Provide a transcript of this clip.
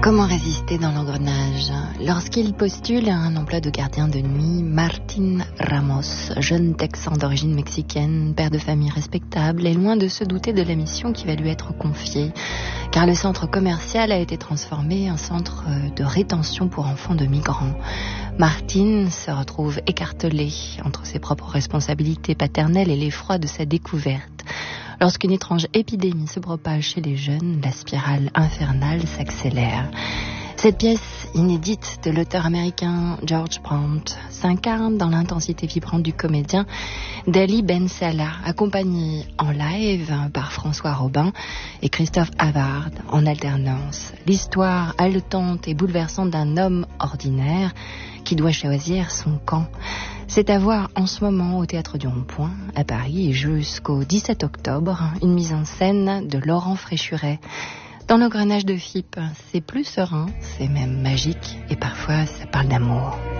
Comment résister dans l'engrenage? Lorsqu'il postule à un emploi de gardien de nuit, Martin Ramos, jeune Texan d'origine mexicaine, père de famille respectable, est loin de se douter de la mission qui va lui être confiée, car le centre commercial a été transformé en centre de rétention pour enfants de migrants. Martin se retrouve écartelé entre ses propres responsabilités paternelles et l'effroi de sa découverte. Lorsqu'une étrange épidémie se propage chez les jeunes, la spirale infernale s'accélère. Cette pièce inédite de l'auteur américain George Brandt s'incarne dans l'intensité vibrante du comédien Dali Ben Salah, accompagné en live par François Robin et Christophe Havard en alternance. L'histoire haletante et bouleversante d'un homme ordinaire qui doit choisir son camp. C'est à voir en ce moment au Théâtre du Rond-Point, à Paris, et jusqu'au 17 octobre, une mise en scène de Laurent Fréchuret. Dans l'engrenage de FIP, c'est plus serein, c'est même magique, et parfois ça parle d'amour.